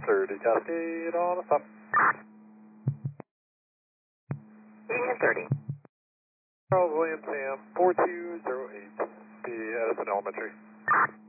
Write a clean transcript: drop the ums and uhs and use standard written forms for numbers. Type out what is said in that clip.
30 Cascade on a stop. Union 30. Charles William Sam 4208, the Edison Elementary.